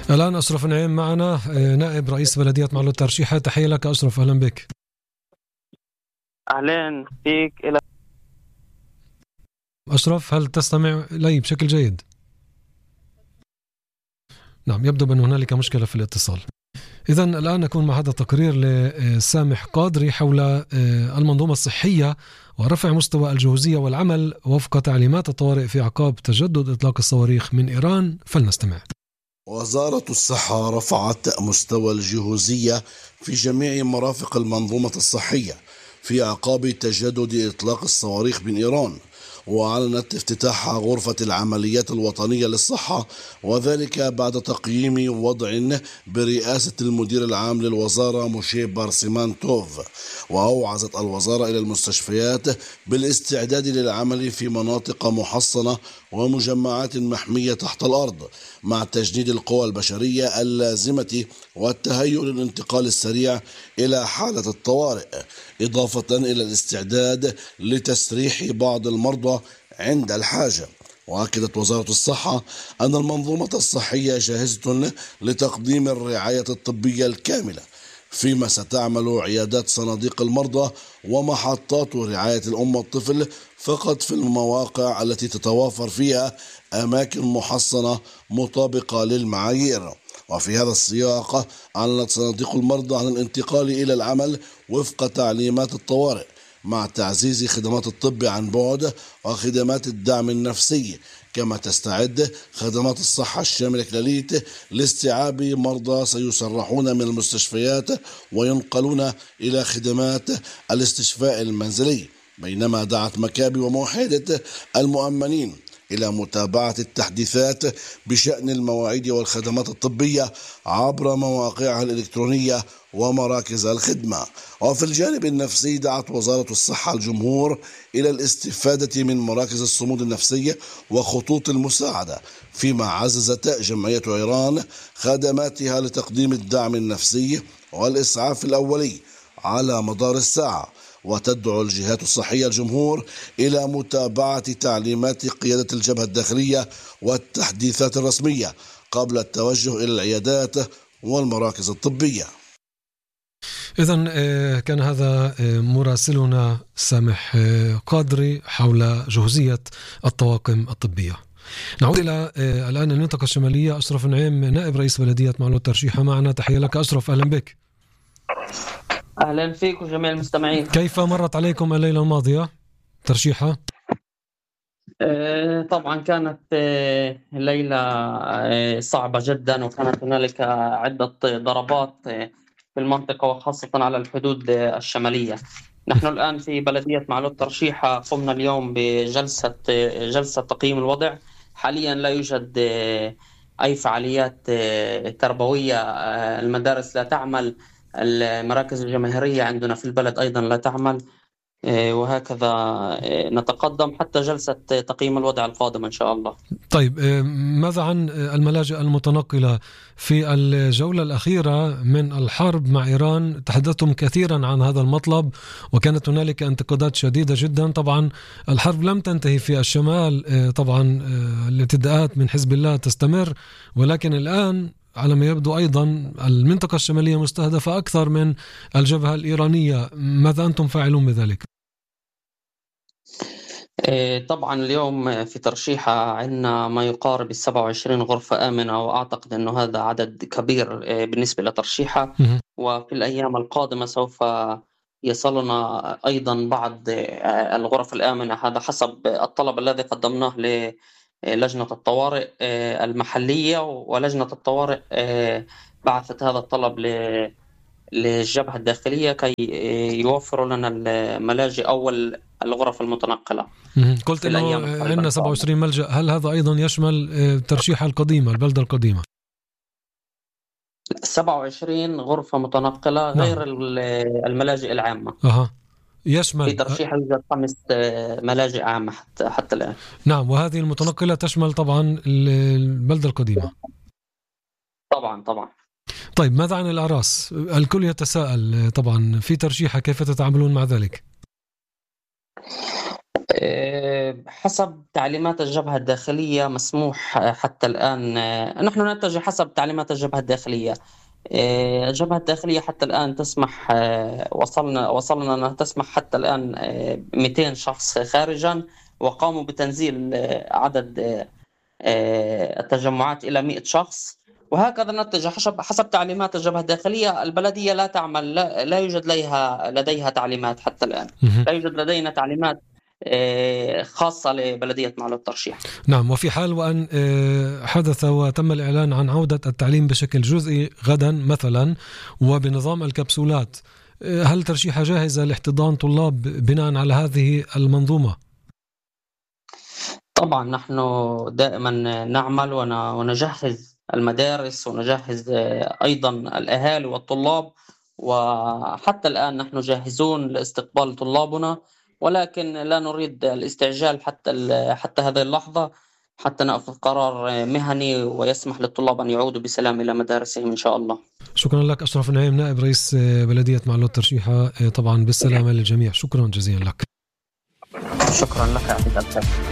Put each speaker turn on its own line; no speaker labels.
الآن أشرف نعيم معنا، نائب رئيس بلدية معلول ترشيحة. تحية لك أشرف، أهلا بك.
أهلا فيك. إلى
أشرف، هل تستمع لي بشكل جيد؟ نعم، يبدو بأن هنالك مشكلة في الاتصال. إذن الآن نكون مع هذا التقرير لسامح قادري حول المنظومة الصحية ورفع مستوى الجهوزية والعمل وفق تعليمات الطوارئ في أعقاب تجدد إطلاق الصواريخ من إيران. فلنستمع.
وزارة الصحة رفعت مستوى الجهوزية في جميع مرافق المنظومة الصحية في أعقاب تجدد إطلاق الصواريخ من إيران، وأعلنت افتتاح غرفة العمليات الوطنية للصحة، وذلك بعد تقييم وضع برئاسة المدير العام للوزارة موشي بارسيمانتوف. وأوعزت الوزارة إلى المستشفيات بالاستعداد للعمل في مناطق محصنة ومجمعات محمية تحت الأرض، مع تجنيد القوى البشرية اللازمة والتهيؤ للانتقال السريع إلى حالة الطوارئ، إضافة إلى الاستعداد لتسريح بعض المرضى عند الحاجة. وأكدت وزارة الصحة أن المنظومة الصحية جاهزة لتقديم الرعاية الطبية الكاملة، فيما ستعمل عيادات صناديق المرضى ومحطات رعاية الأم والطفل فقط في المواقع التي تتوافر فيها أماكن محصنة مطابقة للمعايير. وفي هذا السياق أعلنت صناديق المرضى عن الانتقال إلى العمل وفق تعليمات الطوارئ، مع تعزيز خدمات الطب عن بعد وخدمات الدعم النفسي، كما تستعد خدمات الصحة الشاملة كلاليت لاستيعاب مرضى سيسرحون من المستشفيات وينقلون إلى خدمات الاستشفاء المنزلي، بينما دعت مكابي وموحدة المؤمنين إلى متابعة التحديثات بشأن المواعيد والخدمات الطبية عبر مواقعها الإلكترونية ومراكز الخدمة. وفي الجانب النفسي دعت وزارة الصحة الجمهور إلى الاستفادة من مراكز الصمود النفسي وخطوط المساعدة، فيما عززت جمعية عيران خدماتها لتقديم الدعم النفسي والإسعاف الأولي على مدار الساعة. وتدعو الجهات الصحية الجمهور إلى متابعة تعليمات قيادة الجبهة الداخلية والتحديثات الرسمية قبل التوجه إلى العيادات والمراكز الطبية.
إذن كان هذا مراسلنا سامح قادري حول جهوزية الطواقم الطبية. نعود إلى الآن المنطقة الشمالية. أشرف نعيم، نائب رئيس بلدية معلول ترشيحة معنا. تحية لك أشرف، أهلا بك.
أهلا فيك وجميع المستمعين.
كيف مرت عليكم الليلة الماضية ترشيحة؟
طبعا كانت ليلة صعبة جدا، وكانت هنالك عدة ضربات في المنطقة وخاصة على الحدود الشمالية. نحن الآن في بلدية معلول ترشيحة قمنا اليوم جلسة تقييم الوضع. حاليا لا يوجد أي فعاليات تربوية، المدارس لا تعمل، المراكز الجماهيرية عندنا في البلد أيضا لا تعمل، وهكذا نتقدم حتى جلسة تقييم الوضع القادم إن شاء الله.
طيب، ماذا عن الملاجئ المتنقلة؟ في الجولة الأخيرة من الحرب مع إيران تحدثتم كثيرا عن هذا المطلب، وكانت هنالك انتقادات شديدة جدا. طبعا الحرب لم تنتهي في الشمال، طبعا الابتداءات من حزب الله تستمر، ولكن الآن على ما يبدو أيضا المنطقة الشمالية مستهدفة أكثر من الجبهة الإيرانية. ماذا أنتم فاعلون بذلك؟
طبعا اليوم في ترشيحة عندنا ما يقارب 27 غرفة آمنة، وأعتقد أنه هذا عدد كبير بالنسبة لترشيحة. وفي الأيام القادمة سوف يصلنا أيضا بعض الغرف الآمنة، هذا حسب الطلب الذي قدمناه للجنة الطوارئ المحلية، ولجنة الطوارئ بعثت هذا الطلب للجبهة الداخلية كي يوفروا لنا الملاجئ أو الغرف المتنقلة.
قلت أنه عندنا 27 ملجأ، هل هذا أيضا يشمل ترشيح القديمة، البلدة القديمة؟
27 غرفة متنقلة غير الملاجئ العامة.
يشمل
في ترشيح يوجد 5 ملاجئ عامة حتى الآن.
نعم، وهذه المتنقلة تشمل طبعا البلدة القديمة.
طبعا.
طيب، ماذا عن الأعراس؟ الكل يتساءل طبعا في ترشيحة، كيف تتعاملون مع ذلك؟
حسب تعليمات الجبهة الداخلية مسموح حتى الآن، نحن نتجه حسب تعليمات الجبهة الداخلية. الجبهة الداخلية حتى الآن تسمح، وصلنا أنها تسمح حتى الآن 200 شخص خارجا، وقاموا بتنزيل عدد التجمعات إلى 100 شخص. وهكذا نتجه حسب تعليمات الجبهة الداخلية. البلدية لا تعمل، لا يوجد لديها تعليمات حتى الآن. لا يوجد لدينا تعليمات خاصة لبلدية معلول الترشيح.
نعم. وفي حال وأن حدث وتم الإعلان عن عودة التعليم بشكل جزئي غدا مثلا وبنظام الكبسولات، هل ترشيحة جاهزة لاحتضان طلاب بناء على هذه المنظومة؟
طبعا نحن دائما نعمل ونجهز المدارس، ونجهز أيضا الأهالي والطلاب، وحتى الآن نحن جاهزون لاستقبال طلابنا، ولكن لا نريد الاستعجال حتى هذه اللحظة، حتى نأخذ قرار مهني ويسمح للطلاب أن يعودوا بسلام إلى مدارسهم إن شاء الله.
شكرا لك أشرف نعيم، نائب رئيس بلدية معلول الترشيحة، طبعا بالسلامة للجميع. شكرا جزيلا لك.
شكرا لك.